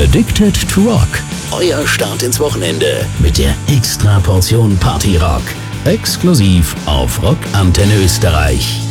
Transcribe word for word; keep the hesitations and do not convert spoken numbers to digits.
Addicted to Rock. Euer Start ins Wochenende mit der Extra-Portion Party Rock. Exklusiv auf Rock Antenne Österreich.